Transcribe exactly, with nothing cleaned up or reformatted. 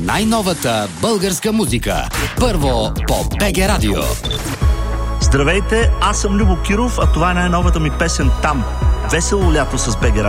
най-новата българска музика. Първо по БГ Радио. Здравейте, аз съм Любо Киров, а това е най-новата ми песен "Там". Весело лято с БГ